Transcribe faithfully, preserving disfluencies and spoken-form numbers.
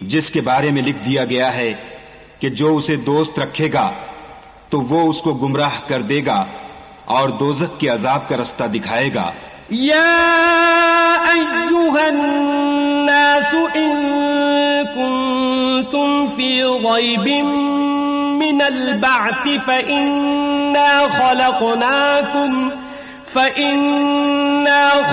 जिसके बारे में लिख दिया गया है कि जो उसे दोस्त रखेगा तो वो उसको गुमराह कर देगा और दोज़ख के अजाब का रास्ता दिखाएगा। या अय्युहन नासु इन कुंतुम फी रैबिन मिनल बअथ फइन्ना खलक़नाकुम फइन्ना